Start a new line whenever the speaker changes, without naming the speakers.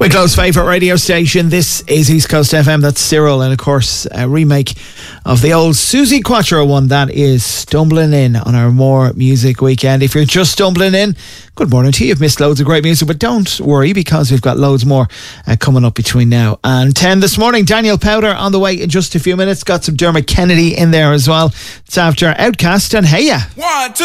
Wicklow's favourite radio station. This is East Coast FM. That's Cyril, and of course a remake of the old Suzi Quatro one that is stumbling in on our More Music weekend. If you're just stumbling in, good morning to you. You've missed loads of great music, but don't worry because we've got loads more coming up between now and 10 this morning. Daniel Powder on the way in just a few minutes. Got some Dermot Kennedy in there as well. It's after Outcast and Hey Ya.
1, 2